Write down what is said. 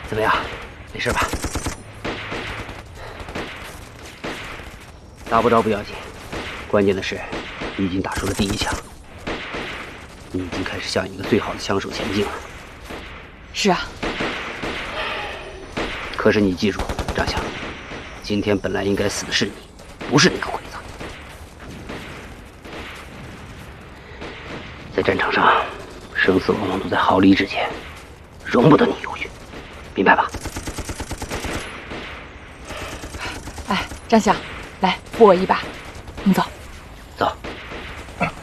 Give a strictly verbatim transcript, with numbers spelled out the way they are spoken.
怎么样？没事吧？打不着不要紧，关键的是你已经打出了第一枪，你已经开始向一个最好的枪手前进了。 是啊。 可是你记住，张翔，今天本来应该死的是你，不是那个鬼子。在战场上，生死往往都在毫厘之间，容不得你犹豫，明白吧？ 哎，张翔，来扶我一把，你走。